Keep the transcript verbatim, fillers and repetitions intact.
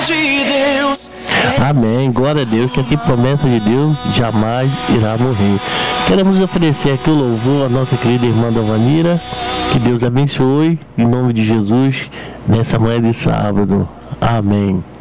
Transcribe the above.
de Deus. Amém, glória a Deus, que aqui promessa de Deus jamais irá morrer. Queremos oferecer aqui o louvor à nossa querida irmã Dovanira. Que Deus abençoe, em nome de Jesus, nessa manhã de sábado. Amém.